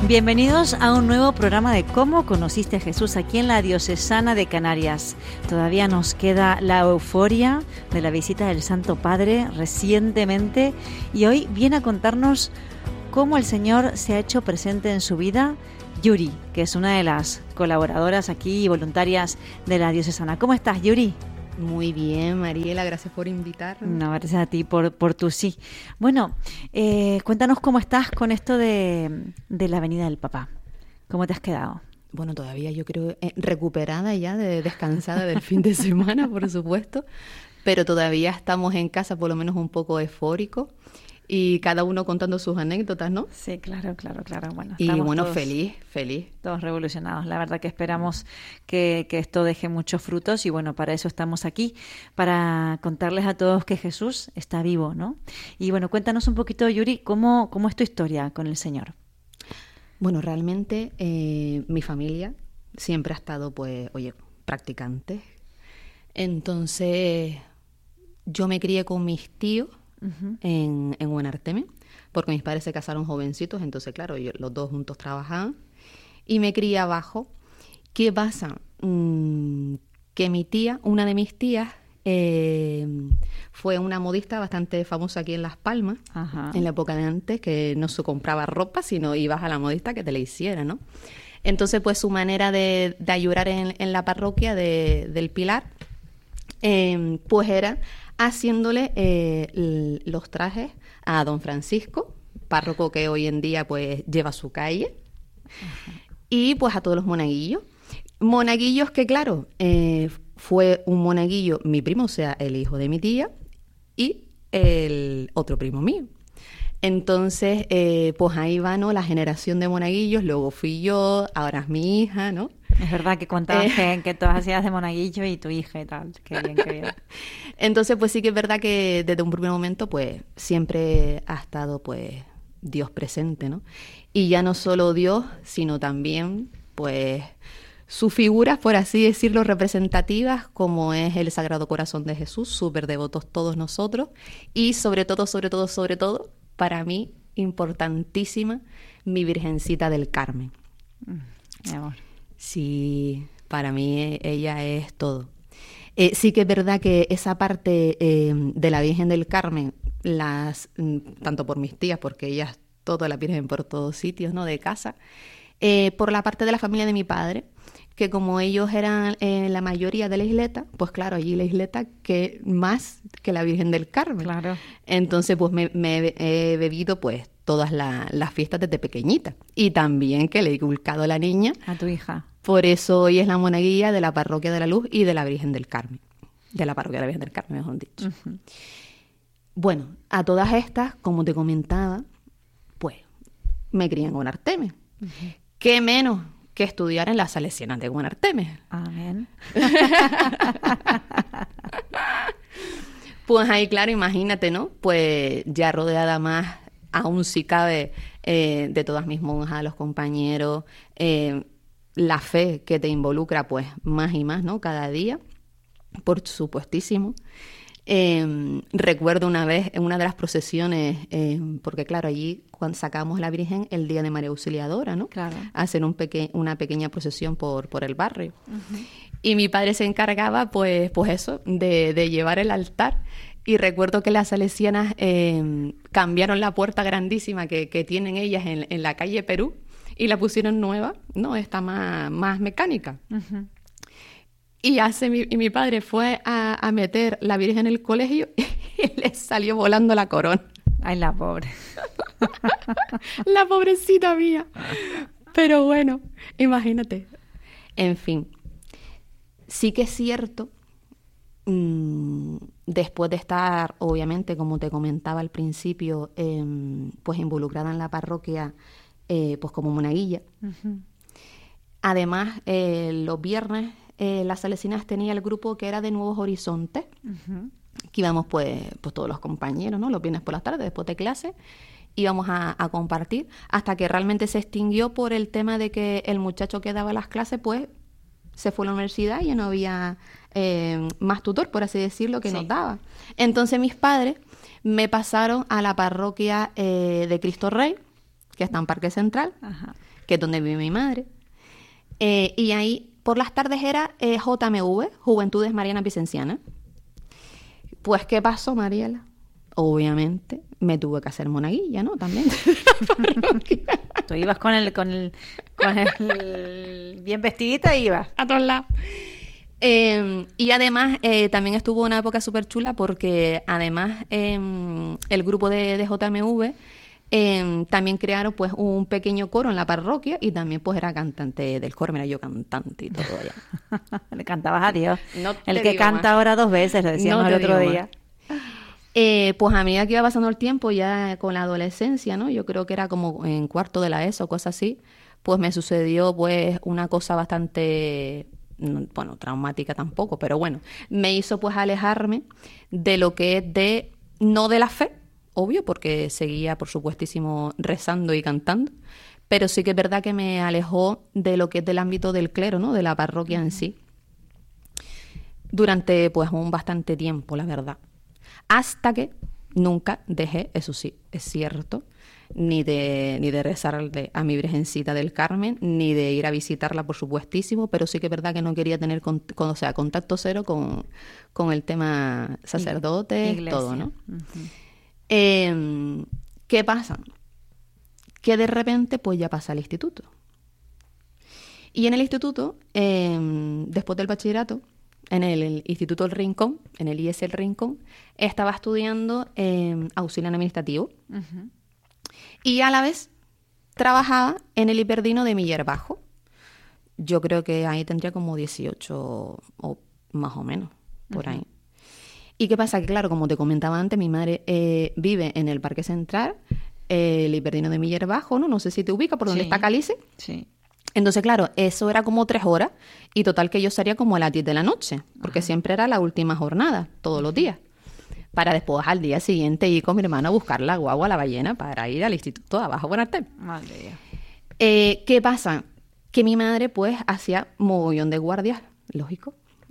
Bienvenidos a un nuevo programa de Cómo conociste a Jesús aquí en la Diocesana de Canarias. Todavía nos queda la euforia de la visita del Santo Padre recientemente y hoy viene a contarnos cómo el Señor se ha hecho presente en su vida Yuri, que es una de las colaboradoras aquí y voluntarias de la Diocesana. ¿Cómo estás, Yuri? Muy bien, Mariela, gracias por invitarme. No, gracias a ti por tu sí. Bueno, cuéntanos cómo estás con esto de la venida del Papá. ¿Cómo te has quedado? Bueno, todavía yo creo recuperada ya, descansada del fin de semana, por supuesto, pero todavía estamos en casa, por lo menos un poco eufóricos, y cada uno contando sus anécdotas, ¿no? Sí, claro. Bueno, y bueno, todos, feliz. Todos revolucionados. La verdad que esperamos que esto deje muchos frutos y bueno, para eso estamos aquí, para contarles a todos que Jesús está vivo, ¿no? Y bueno, cuéntanos un poquito, Yuri, ¿cómo es tu historia con el Señor? Bueno, realmente mi familia siempre ha estado, pues, practicante. Entonces, yo me crié con mis tíos, en Buenarteme, porque mis padres se casaron jovencitos, entonces claro, los dos juntos trabajaban y me crié abajo. ¿Qué pasa? Que mi tía, una de mis tías, fue una modista bastante famosa aquí en Las Palmas. Ajá. En la época de antes, que no se compraba ropa, sino ibas a la modista que te la hiciera, ¿no? Entonces, pues su manera de ayudar en la parroquia del Pilar, pues era haciéndole los trajes a don Francisco, párroco que hoy en día pues lleva su calle. Ajá. Y pues a todos los monaguillos. Monaguillos que claro, fue un monaguillo, mi primo, o sea, el hijo de mi tía, y el otro primo mío. Entonces, pues ahí va, ¿no?, la generación de monaguillos, luego fui yo, ahora es mi hija, ¿no? Es verdad que contabas que todas hacías de monaguillo y tu hija y tal. Qué bien. Entonces, pues sí que es verdad que desde un primer momento, pues siempre ha estado, pues, Dios presente, ¿no? Y ya no solo Dios, sino también, pues, sus figuras, por así decirlo, representativas, como es el Sagrado Corazón de Jesús, súper devotos todos nosotros, y sobre todo, para mí, importantísima, mi Virgencita del Carmen. Mi amor. Sí, para mí ella es todo. Sí que es verdad que esa parte de la Virgen del Carmen, tanto por mis tías, porque ellas todas la Virgen por todos sitios, ¿no?, de casa, por la parte de la familia de mi padre, que como ellos eran la mayoría de la isleta, pues claro, allí la isleta que más que la Virgen del Carmen. Claro. Entonces, pues me he bebido pues todas las fiestas desde pequeñita. Y también que le he inculcado a la niña. A tu hija. Por eso hoy es la monaguilla de la Parroquia de la Luz y de la Virgen del Carmen. De la Parroquia de la Virgen del Carmen, mejor dicho. Uh-huh. Bueno, a todas estas, como te comentaba, pues me crié en Buenarteme. Uh-huh. ¿Qué menos que estudiar en las Salesianas de Buenarteme? Amén. Pues ahí, claro, imagínate, ¿no? Pues ya rodeada más, aún si cabe, de todas mis monjas, los compañeros, la fe que te involucra, pues más y más, ¿no?, cada día, por supuestísimo. Recuerdo una vez en una de las procesiones, porque claro, allí cuando sacamos a la Virgen el día de María Auxiliadora, ¿no? Claro. Hacer una pequeña procesión por el barrio. Uh-huh. Y mi padre se encargaba, pues eso, de llevar el altar. Y recuerdo que las salesianas cambiaron la puerta grandísima que tienen ellas en la calle Perú y la pusieron nueva, ¿no? Esta más mecánica. Uh-huh. Y mi padre fue a meter la Virgen en el colegio y le salió volando la corona. Ay, la pobre. La pobrecita mía. Pero bueno, imagínate. En fin, sí que es cierto, después de estar, obviamente, como te comentaba al principio, pues involucrada en la parroquia, pues como monaguilla. Uh-huh. Además, los viernes, las salesianas tenía el grupo que era de Nuevos Horizontes, uh-huh, que íbamos pues todos los compañeros, ¿no?, los viernes por las tardes, después de clase, íbamos a compartir, hasta que realmente se extinguió por el tema de que el muchacho que daba las clases, pues, se fue a la universidad y ya no había más tutor, por así decirlo, que nos daba. Entonces mis padres me pasaron a la parroquia de Cristo Rey, que está en Parque Central, que es donde vive mi madre. Y ahí por las tardes era JMV, Juventudes Marianas Vicencianas. Pues, ¿qué pasó, Mariela? Obviamente me tuve que hacer monaguilla, ¿no? También. Tú ibas con el bien vestidita, ibas a todos lados. Y además también estuvo una época súper chula porque además el grupo de JMV también crearon pues un pequeño coro en la parroquia y también pues era cantante del coro, mira yo cantante y todo ya. Le cantabas a Dios. No el que canta más. Ahora 2 veces, lo decíamos no el otro día. Pues a medida que iba pasando el tiempo ya con la adolescencia, ¿no? Yo creo que era como en cuarto de la ESO, cosas así, pues me sucedió pues una cosa bastante, bueno, traumática tampoco, pero bueno, me hizo pues alejarme de lo que es no de la fe, obvio, porque seguía por supuestísimo rezando y cantando, pero sí que es verdad que me alejó de lo que es del ámbito del clero, ¿no? De la parroquia en sí, durante pues un bastante tiempo, la verdad. Hasta que nunca dejé, eso sí, es cierto, ni de rezar a mi Virgencita del Carmen, ni de ir a visitarla, por supuestísimo, pero sí que es verdad que no quería tener contacto cero con el tema sacerdote, Iglesia. Todo, ¿no? Uh-huh. ¿Qué pasa? Que de repente pues ya pasa el instituto. Y en el instituto, después del bachillerato, en el Instituto El Rincón, en el IES El Rincón, estaba estudiando auxiliar administrativo. Uh-huh. Y a la vez trabajaba en el Hiperdino de Miller Bajo. Yo creo que ahí tendría como 18 o más o menos, por ahí. ¿Y qué pasa? Que claro, como te comentaba antes, mi madre vive en el Parque Central, el Hiperdino de Miller Bajo, ¿no? No sé si te ubicas por donde está Calice. Sí. Entonces, claro, eso era como 3 horas y total que yo salía como a las 10 de la noche, porque siempre era la última jornada, todos los días, para después al día siguiente ir con mi hermano a buscar la guagua, la ballena, para ir al instituto de abajo. Buenas tardes. ¿Qué pasa? Que mi madre, pues, hacía mogollón de guardias, lógico.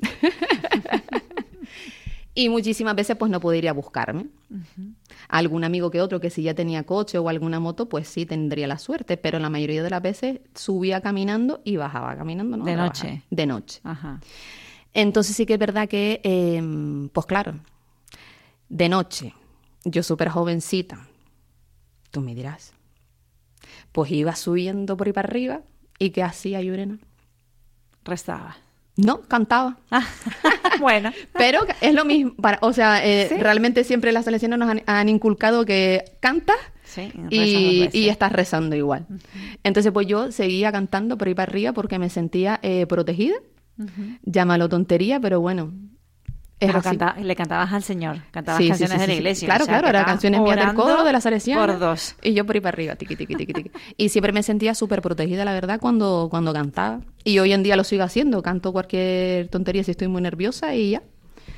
Y muchísimas veces, pues, no podía ir a buscarme. Uh-huh. Algún amigo que otro que si ya tenía coche o alguna moto, pues sí tendría la suerte. Pero la mayoría de las veces subía caminando y bajaba caminando, ¿no? De noche. De noche. Ajá. Entonces sí que es verdad que, pues claro, de noche, yo súper jovencita, tú me dirás, pues iba subiendo por ahí para arriba y ¿qué hacía, Yurena? Rezaba. No, cantaba. Bueno. Pero es lo mismo. ¿Sí? Realmente siempre las salesianas nos han inculcado que cantas y estás rezando igual. Uh-huh. Entonces, pues yo seguía cantando por ahí para arriba porque me sentía protegida. Uh-huh. Llámalo tontería, pero bueno. Pero le cantabas al Señor, cantabas canciones de la iglesia. Claro, eran canciones mías del coro, de la salesiana. Por 2. Y yo por ahí para arriba, tiqui, tiqui, tiqui, tiqui. Y siempre me sentía súper protegida, la verdad, cuando cantaba. Y hoy en día lo sigo haciendo, canto cualquier tontería si estoy muy nerviosa y ya.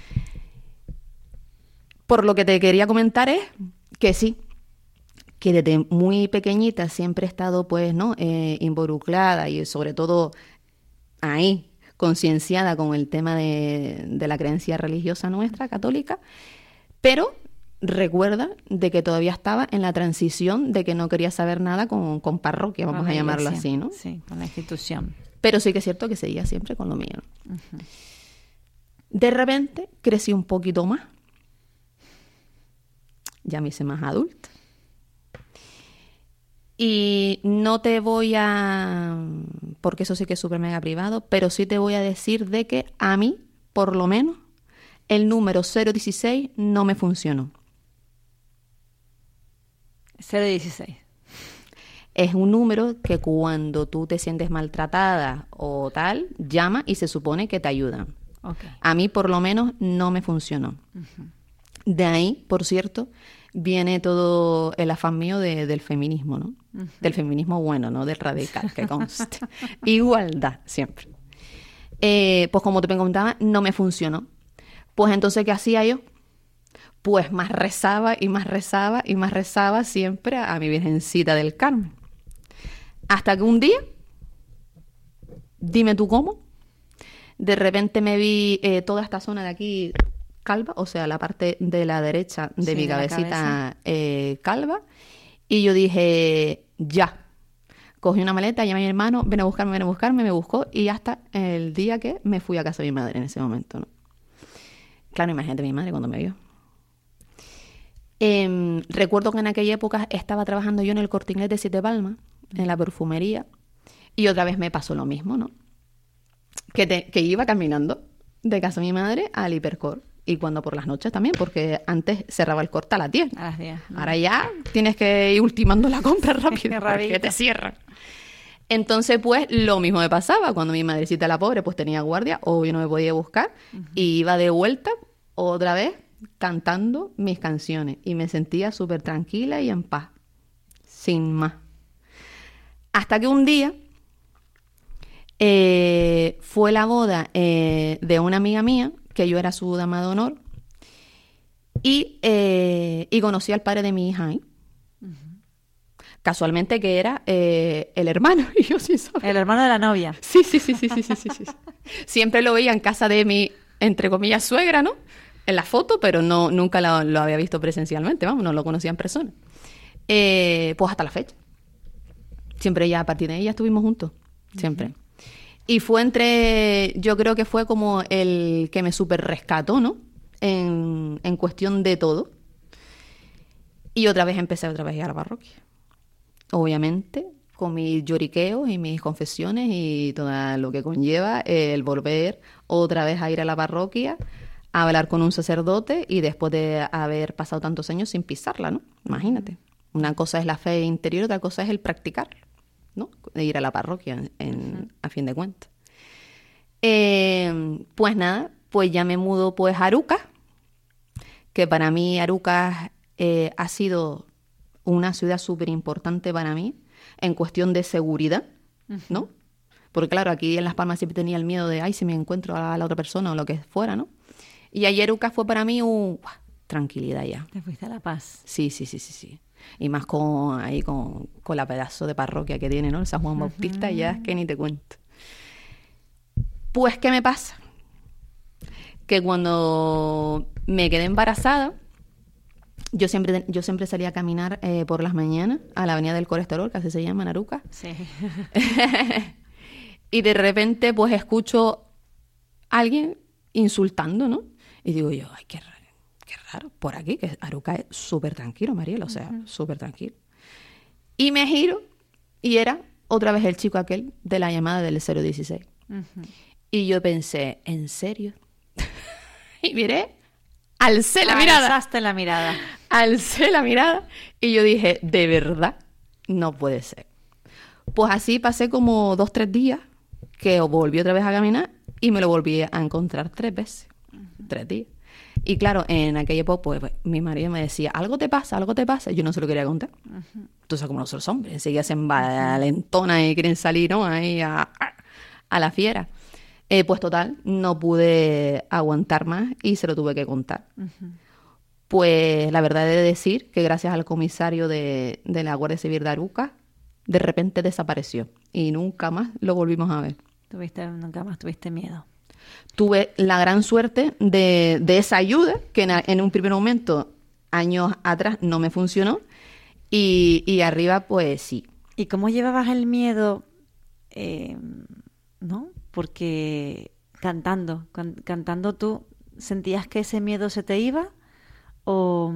Por lo que te quería comentar es que sí, que desde muy pequeñita siempre he estado, pues, ¿no? Involucrada y sobre todo ahí, concienciada con el tema de la creencia religiosa nuestra, católica, pero recuerda de que todavía estaba en la transición de que no quería saber nada con parroquia, vamos a llamarlo así, ¿no? Sí, con la institución. Pero sí que es cierto que seguía siempre con lo mío. Uh-huh. De repente crecí un poquito más. Ya me hice más adulta. Y no te voy a... porque eso sí que es súper mega privado, pero sí te voy a decir de que a mí, por lo menos, el número 016 no me funcionó. 016. Es un número que cuando tú te sientes maltratada o tal, llama y se supone que te ayudan. Okay. A mí, por lo menos, no me funcionó. Uh-huh. De ahí, por cierto, viene todo el afán mío del feminismo, ¿no? Uh-huh. Del feminismo bueno, no del radical, que conste. Igualdad, siempre. Pues como te comentaba, no me funcionó. Pues entonces, ¿qué hacía yo? Pues más rezaba y más rezaba y más rezaba siempre a mi Virgencita del Carmen. Hasta que un día, dime tú cómo, de repente me vi toda esta zona de aquí calva, o sea, la parte de la derecha de mi cabecita calva, y yo dije, ya. Cogí una maleta, llamé a mi hermano, ven a buscarme, me buscó y hasta el día que me fui a casa de mi madre en ese momento, ¿no? Claro, imagínate mi madre cuando me vio. Recuerdo que en aquella época estaba trabajando yo en el Corte Inglés de Siete Palmas, en la perfumería, y otra vez me pasó lo mismo, ¿no? Que iba caminando de casa de mi madre al Hipercor. Y cuando por las noches también, porque antes cerraba el Corte a las 10. A las 10. Ahora ya tienes que ir ultimando la compra rápido porque te cierran. Entonces, pues, lo mismo me pasaba. Cuando mi madrecita, la pobre, pues tenía guardia, o yo no me podía buscar, y iba de vuelta otra vez cantando mis canciones. Y me sentía súper tranquila y en paz. Sin más. Hasta que un día fue la boda de una amiga mía, que yo era su dama de honor, y conocí al padre de mi hija ahí. Casualmente que era el hermano, y yo sí sabía. El hermano de la novia. Sí. Siempre lo veía en casa de mi, entre comillas, suegra, ¿no? En la foto, pero nunca lo había visto presencialmente, vamos, no lo conocía en persona. Pues hasta la fecha. Siempre ya, a partir de ella estuvimos juntos, siempre. Y fue yo creo que fue como el que me súper rescató, ¿no? En cuestión de todo. Y empecé otra vez a ir a la parroquia. Obviamente, con mis lloriqueos y mis confesiones y todo lo que conlleva el volver otra vez a ir a la parroquia, a hablar con un sacerdote y después de haber pasado tantos años sin pisarla, ¿no? Imagínate. Una cosa es la fe interior, otra cosa es el practicarlo, ¿no? De ir a la parroquia, a fin de cuentas. Pues nada, pues ya me mudo pues a Arucas, que para mí Arucas ha sido una ciudad súper importante para mí en cuestión de seguridad, ¿no? Porque claro, aquí en Las Palmas siempre tenía el miedo de, ay, si me encuentro a la otra persona o lo que fuera, ¿no? Y ayer Arucas fue para mí tranquilidad ya. Te fuiste a La Paz. Sí. Y más con la pedazo de parroquia que tiene, ¿no? El San Juan Bautista, ya es que ni te cuento. Pues, ¿qué me pasa? Que cuando me quedé embarazada, yo siempre salía a caminar por las mañanas a la avenida del Colesterol, que así se llama en Arucas. Sí. Y de repente, pues, escucho a alguien insultando, ¿no? Y digo yo, ay, qué raro, por aquí, que Arucas es súper tranquilo, Mariela, o sea, súper tranquilo. Y me giro y era otra vez el chico aquel de la llamada del 016. Y yo pensé, ¿en serio? Y miré, alcé la mirada. Alzaste la mirada. Alcé la mirada y yo dije, ¿de verdad? No puede ser. Pues así pasé como 2-3 días que volví otra vez a caminar y me lo volví a encontrar 3 veces. 3 días. Y claro, en aquella época, pues mi marido me decía, ¿algo te pasa? Yo no se lo quería contar. Entonces, como nosotros hombres, enseguida se envalentonan y quieren salir, ¿no? Ahí a la fiera. Pues total, no pude aguantar más y se lo tuve que contar. Pues la verdad he de decir que gracias al comisario de la Guardia Civil de Arucas, de repente desapareció y nunca más lo volvimos a ver. Nunca más tuviste miedo. Tuve la gran suerte de esa ayuda que en un primer momento, años atrás, no me funcionó y arriba pues sí. ¿Y cómo llevabas el miedo, no? Porque cantando tú, ¿sentías que ese miedo se te iba? O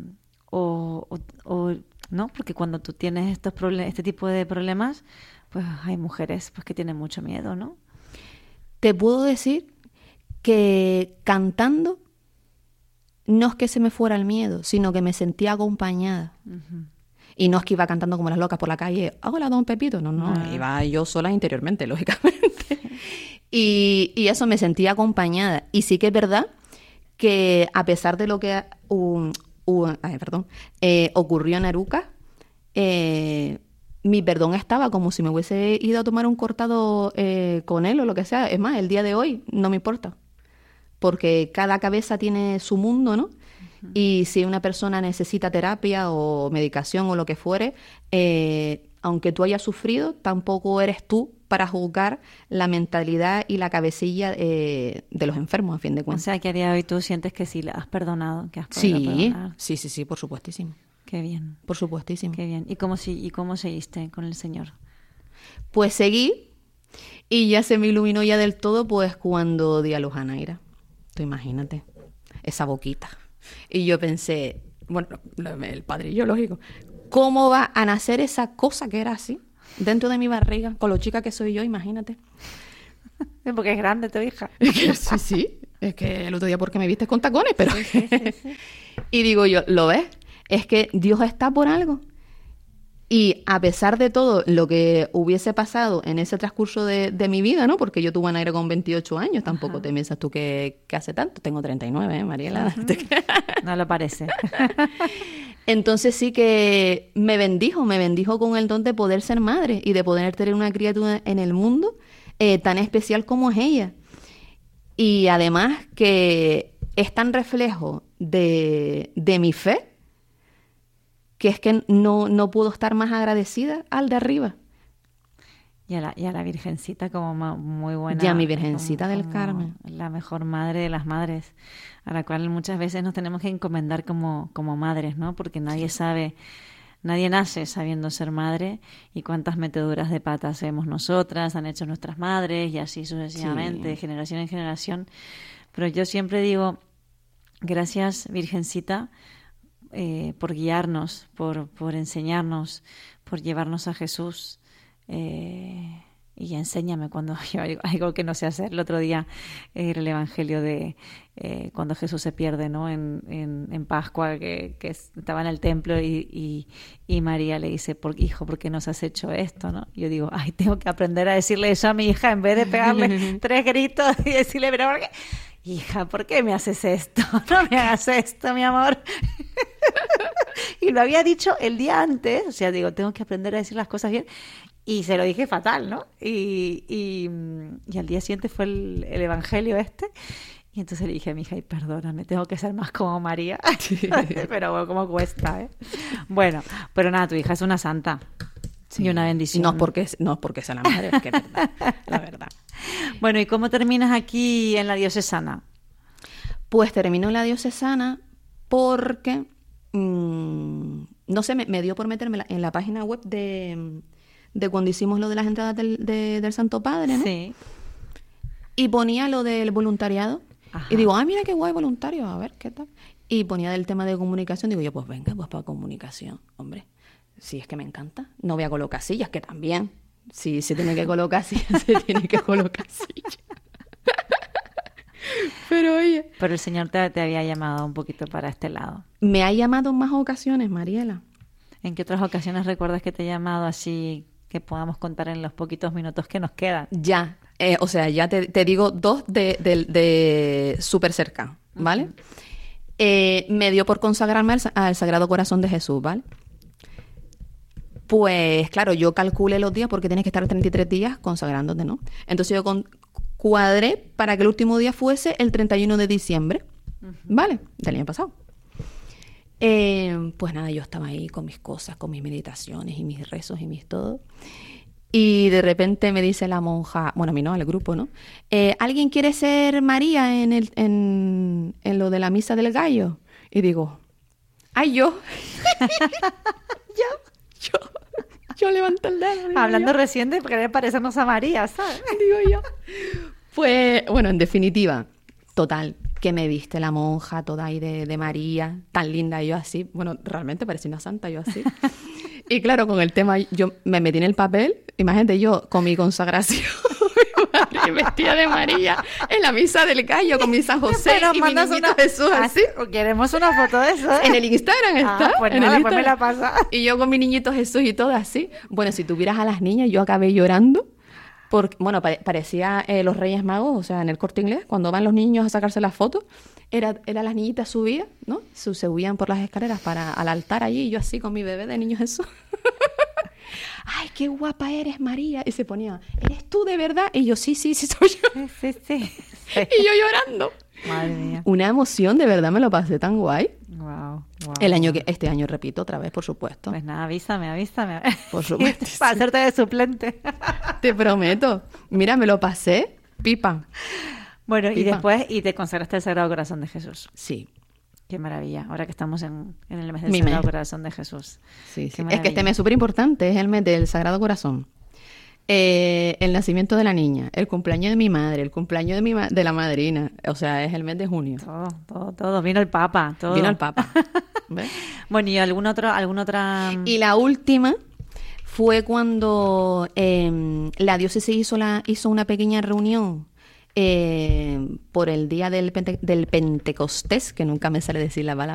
no, porque cuando tú tienes este tipo de problemas, pues hay mujeres pues que tienen mucho miedo, ¿no? Te puedo decir que cantando no es que se me fuera el miedo, sino que me sentía acompañada. Y no es que iba cantando como las locas por la calle, hola, don Pepito. No, iba yo sola interiormente, lógicamente. Y eso, me sentía acompañada. Y sí que es verdad que a pesar de lo que ocurrió en Arucas, mi perdón estaba como si me hubiese ido a tomar un cortado con él o lo que sea. Es más, el día de hoy no me importa. Porque cada cabeza tiene su mundo, ¿no? Y si una persona necesita terapia o medicación o lo que fuere, aunque tú hayas sufrido, tampoco eres tú para juzgar la mentalidad y la cabecilla de los enfermos, a fin de cuentas. O sea, que a día de hoy tú sientes que sí la has perdonado, que has podido perdonar. Sí, por supuestísimo. Qué bien. Por supuestísimo. Qué bien. ¿Y cómo seguiste con el Señor? Pues seguí y ya se me iluminó ya del todo pues cuando di a luz a Naira. Tú imagínate, esa boquita. Y yo pensé, bueno, el padrillo, lógico, ¿cómo va a nacer esa cosa que era así dentro de mi barriga? Con lo chica que soy yo, imagínate. Porque es grande tu hija. Sí. Es que el otro día porque me viste con tacones, pero... Sí. Y digo yo, ¿lo ves? Es que Dios está por algo. Y a pesar de todo lo que hubiese pasado en ese transcurso de mi vida, ¿no? Porque yo tuve a Naira con 28 años, tampoco te piensas tú que hace tanto. Tengo 39, Mariela. No lo parece. Entonces sí que me bendijo con el don de poder ser madre y de poder tener una criatura en el mundo tan especial como es ella. Y además que es tan reflejo de mi fe, que es que no puedo estar más agradecida al de arriba. Y a la Virgencita como muy buena. Y a mi Virgencita del Carmen. La mejor madre de las madres, a la cual muchas veces nos tenemos que encomendar como madres, ¿no? Porque nadie nace sabiendo ser madre, y cuántas meteduras de patas hacemos nosotras, han hecho nuestras madres, y así sucesivamente, de generación en generación. Pero yo siempre digo, gracias Virgencita, por guiarnos, por enseñarnos, por llevarnos a Jesús, y enséñame cuando yo algo que no sé hacer. El otro día era el evangelio de cuando Jesús se pierde, ¿no? En Pascua, que estaba en el templo y María le dice, hijo, ¿por qué nos has hecho esto, no? Yo digo, tengo que aprender a decirle eso a mi hija en vez de pegarle 3 gritos y decirle, pero ¿por qué? Hija, ¿por qué me haces esto? No me hagas esto, mi amor. Y lo había dicho el día antes, o sea, digo, tengo que aprender a decir las cosas bien. Y se lo dije fatal, ¿no? Y al día siguiente fue el evangelio este. Y entonces le dije a mi hija, perdóname, tengo que ser más como María. Pero bueno, cómo cuesta, ¿eh? Bueno, pero nada, tu hija es una santa. Sí. Y una bendición. No es porque sea la madre, es que es verdad, la verdad. Bueno, ¿y cómo terminas aquí en la diocesana? Pues termino en la diocesana porque, no sé, me dio por meterme en la página web de cuando hicimos lo de las entradas del Santo Padre, ¿no? Sí. Y ponía lo del voluntariado. Ajá. Y digo, mira qué guay voluntarios, a ver, ¿qué tal? Y ponía del tema de comunicación, digo yo, pues venga, pues para comunicación, hombre. Sí, es que me encanta. No voy a colocar sillas, que también. Si se tiene que colocar sillas, se tiene que colocar sillas. Pero oye... Pero el Señor te había llamado un poquito para este lado. Me ha llamado en más ocasiones, Mariela. ¿En qué otras ocasiones recuerdas que te he llamado así que podamos contar en los poquitos minutos que nos quedan? Ya, o sea, ya te digo 2 de súper cerca, ¿vale? Uh-huh. Me dio por consagrarme al Sagrado Corazón de Jesús, ¿vale? Pues claro, yo calculé los días porque tienes que estar 33 días consagrándote, ¿no? Entonces yo cuadré para que el último día fuese el 31 de diciembre, ¿vale? Del año pasado. Pues nada, yo estaba ahí con mis cosas, con mis meditaciones y mis rezos y mis todo. Y de repente me dice la monja, bueno, a mí no, al grupo, ¿no? ¿Alguien quiere ser María en lo de la misa del gallo? Y digo, ¡ay, yo! Yo levanto el dedo. Hablando recién de querer parecernos a María, ¿sabes? Digo yo. Pues, bueno, en definitiva, total, que me viste la monja toda ahí de María, tan linda, yo así. Bueno, realmente parecía una santa, yo así. Y claro, con el tema, yo me metí en el papel, imagínate yo con mi consagración, mi madre vestida de María, en la misa del gallo con mi San José. Pero y mi niñito Jesús así. Queremos una foto de eso, ¿eh? En el Instagram está. Pues en nada, el pues me la pasa. Y yo con mi niñito Jesús y todo así. Bueno, si tuvieras a las niñas, yo acabé llorando. Porque, bueno, parecía los Reyes Magos, o sea, en el Corte Inglés, cuando van los niños a sacarse las fotos, era las niñitas subidas, ¿no? Se subían por las escaleras al altar allí, y yo así con mi bebé de niño Jesús. ¡Ay, qué guapa eres, María! Y se ponía, ¿eres tú de verdad? Y yo, sí, soy yo. Sí. Y yo llorando. Madre mía. Una emoción, de verdad me lo pasé tan guay. Wow. Este año repito otra vez, por supuesto. Pues nada, avísame. Por supuesto. Para hacerte de suplente. Te prometo. Mira, me lo pasé pipa. Bueno, pipa. Y después, te consagraste al Sagrado Corazón de Jesús. Sí. Qué maravilla, ahora que estamos en el mes del Sagrado Corazón de Jesús. Sí, sí. Es que este mes es súper importante, es el mes del Sagrado Corazón. El nacimiento de la niña, el cumpleaños de mi madre, el cumpleaños de la madrina, o sea, es el mes de junio. Todo. Vino el Papa, todo. Vino el Papa. ¿Ves? Bueno, ¿y alguna otra? Y la última fue cuando la diócesis hizo una pequeña reunión por el día del Pentecostés, que nunca me sale decir la